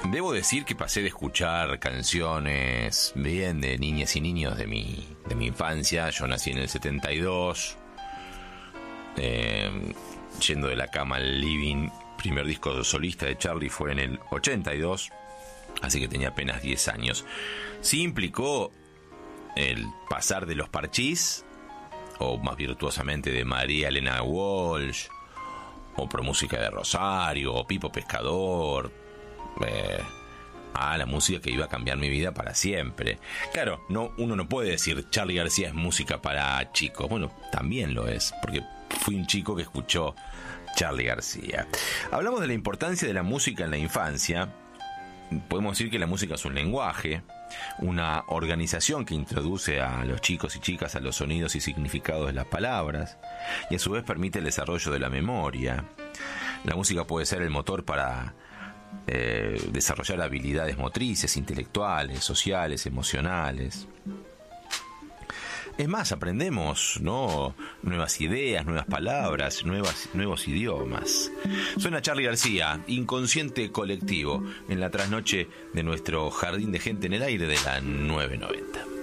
Debo decir que pasé de escuchar canciones bien de niñas y niños de mi infancia. Yo nací en el 72, yendo de la cama al living. Primer disco solista de Charly fue en el 82, así que tenía apenas 10 años. Sí implicó el pasar de los Parchís, o más virtuosamente de María Elena Walsh, o Pro Música de Rosario, o Pipo Pescador, a la música que iba a cambiar mi vida para siempre. Claro, uno no puede decir Charly García es música para chicos. Bueno, también lo es, porque fui un chico que escuchó Charly García. Hablamos de la importancia de la música en la infancia. Podemos decir que la música es un lenguaje, una organización que introduce a los chicos y chicas a los sonidos y significados de las palabras, y a su vez permite el desarrollo de la memoria. La música puede ser el motor para desarrollar habilidades motrices, intelectuales, sociales, emocionales. Es más, aprendemos, ¿no?, nuevas ideas, nuevas palabras, nuevos idiomas. Suena Charly García, Inconsciente Colectivo, en la trasnoche de nuestro Jardín de Gente en el Aire de la 990.